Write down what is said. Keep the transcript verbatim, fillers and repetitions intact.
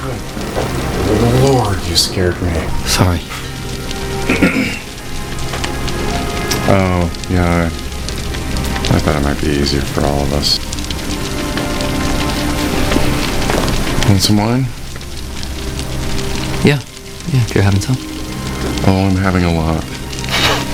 Lord, you scared me. Sorry. Oh, yeah. I, I thought it might be easier for all of us. Want some wine? Yeah. Yeah, if you're having some. Oh, I'm having a lot.